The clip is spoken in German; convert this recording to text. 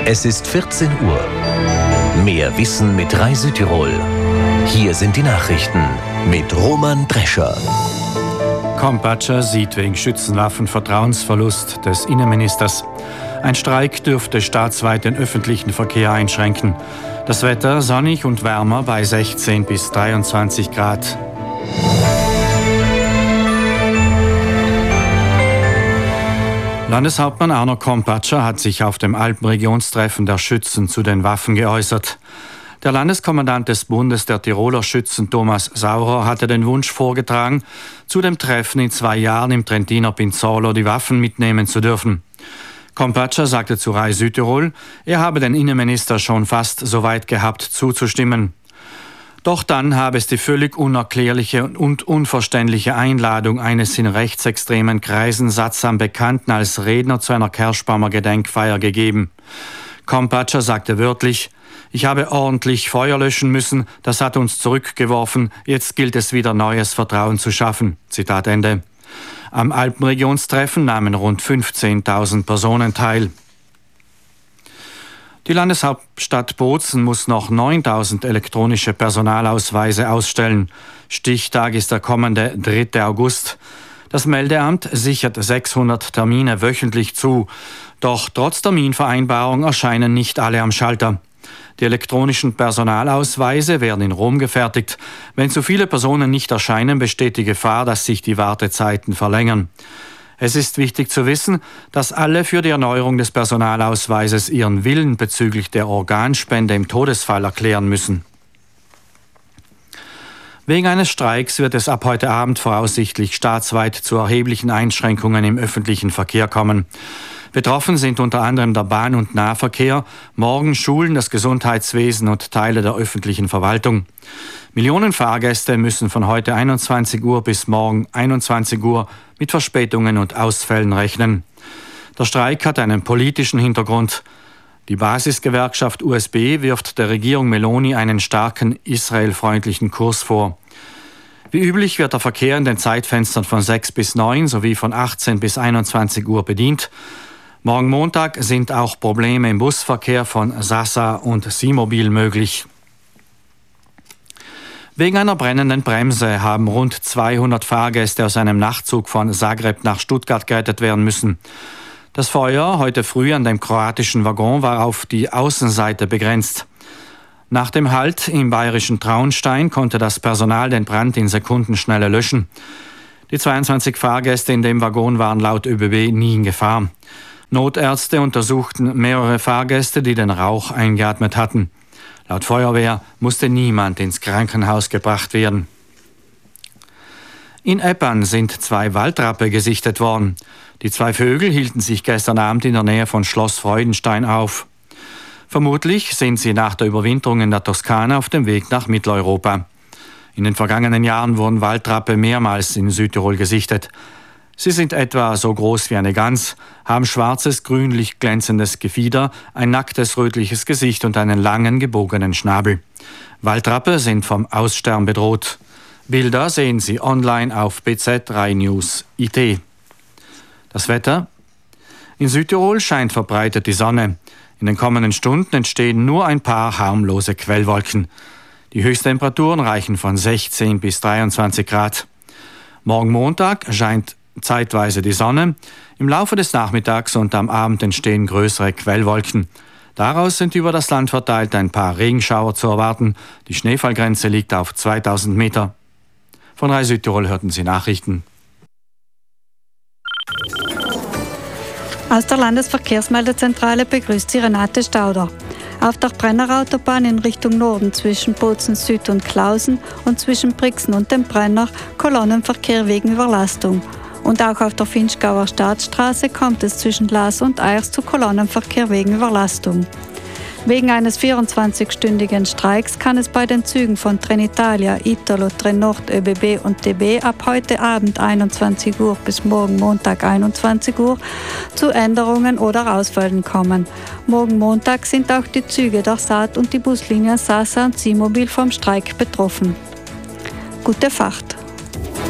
Es ist 14 Uhr. Mehr Wissen mit Rai Südtirol. Hier sind die Nachrichten mit Roman Drescher. Kompatscher sieht wegen Schützenwaffen Vertrauensverlust des Innenministers. Ein Streik dürfte staatsweit den öffentlichen Verkehr einschränken. Das Wetter sonnig und wärmer bei 16 bis 23 Grad. Landeshauptmann Arno Kompatscher hat sich auf dem Alpenregionstreffen der Schützen zu den Waffen geäußert. Der Landeskommandant des Bundes der Tiroler Schützen Thomas Saurer hatte den Wunsch vorgetragen, zu dem Treffen in 2 Jahren im Trentiner Pinzolo die Waffen mitnehmen zu dürfen. Kompatscher sagte zu Rai Südtirol, er habe den Innenminister schon fast so weit gehabt, zuzustimmen. Doch dann habe es die völlig unerklärliche und unverständliche Einladung eines in rechtsextremen Kreisen sattsam Bekannten als Redner zu einer Kerschbaumer Gedenkfeier gegeben. Kompatscher sagte wörtlich, ich habe ordentlich Feuer löschen müssen, das hat uns zurückgeworfen, jetzt gilt es wieder neues Vertrauen zu schaffen. Zitat Ende. Am Alpenregionstreffen nahmen rund 15.000 Personen teil. Die Landeshauptstadt Bozen muss noch 9.000 elektronische Personalausweise ausstellen. Stichtag ist der kommende 3. August. Das Meldeamt sichert 600 Termine wöchentlich zu. Doch trotz Terminvereinbarung erscheinen nicht alle am Schalter. Die elektronischen Personalausweise werden in Rom gefertigt. Wenn zu viele Personen nicht erscheinen, besteht die Gefahr, dass sich die Wartezeiten verlängern. Es ist wichtig zu wissen, dass alle für die Erneuerung des Personalausweises ihren Willen bezüglich der Organspende im Todesfall erklären müssen. Wegen eines Streiks wird es ab heute Abend voraussichtlich staatsweit zu erheblichen Einschränkungen im öffentlichen Verkehr kommen. Betroffen sind unter anderem der Bahn- und Nahverkehr, morgen Schulen, das Gesundheitswesen und Teile der öffentlichen Verwaltung. Millionen Fahrgäste müssen von heute 21 Uhr bis morgen 21 Uhr mit Verspätungen und Ausfällen rechnen. Der Streik hat einen politischen Hintergrund. Die Basisgewerkschaft USB wirft der Regierung Meloni einen starken israelfreundlichen Kurs vor. Wie üblich wird der Verkehr in den Zeitfenstern von 6 bis 9 sowie von 18 bis 21 Uhr bedient. Morgen Montag sind auch Probleme im Busverkehr von Sasa und Simobil möglich. Wegen einer brennenden Bremse haben rund 200 Fahrgäste aus einem Nachtzug von Zagreb nach Stuttgart gerettet werden müssen. Das Feuer heute früh an dem kroatischen Waggon war auf die Außenseite begrenzt. Nach dem Halt im bayerischen Traunstein konnte das Personal den Brand in Sekundenschnelle löschen. Die 22 Fahrgäste in dem Waggon waren laut ÖBB nie in Gefahr. Notärzte untersuchten mehrere Fahrgäste, die den Rauch eingeatmet hatten. Laut Feuerwehr musste niemand ins Krankenhaus gebracht werden. In Eppan sind 2 Waldrappe gesichtet worden. Die 2 Vögel hielten sich gestern Abend in der Nähe von Schloss Freudenstein auf. Vermutlich sind sie nach der Überwinterung in der Toskana auf dem Weg nach Mitteleuropa. In den vergangenen Jahren wurden Waldrappe mehrmals in Südtirol gesichtet. Sie sind etwa so groß wie eine Gans, haben schwarzes, grünlich glänzendes Gefieder, ein nacktes, rötliches Gesicht und einen langen, gebogenen Schnabel. Waldrappe sind vom Aussterben bedroht. Bilder sehen Sie online auf bz3news.it. Das Wetter? In Südtirol scheint verbreitet die Sonne. In den kommenden Stunden entstehen nur ein paar harmlose Quellwolken. Die Höchsttemperaturen reichen von 16 bis 23 Grad. Morgen Montag scheint zeitweise die Sonne. Im Laufe des Nachmittags und am Abend entstehen größere Quellwolken. Daraus sind über das Land verteilt ein paar Regenschauer zu erwarten. Die Schneefallgrenze liegt auf 2000 Meter. Von Rai Südtirol hörten Sie Nachrichten. Aus der Landesverkehrsmeldezentrale begrüßt Sie Renate Stauder. Auf der Brennerautobahn in Richtung Norden zwischen Bozen Süd und Klausen und zwischen Brixen und dem Brenner Kolonnenverkehr wegen Überlastung. Und auch auf der Finchgauer Staatsstraße kommt es zwischen Laas und Eirs zu Kolonnenverkehr wegen Überlastung. Wegen eines 24-stündigen Streiks kann es bei den Zügen von Trenitalia, Italo, Trenord, ÖBB und DB ab heute Abend 21 Uhr bis morgen Montag 21 Uhr zu Änderungen oder Ausfällen kommen. Morgen Montag sind auch die Züge der Saat und die Buslinien Sasa und Simobil vom Streik betroffen. Gute Fahrt!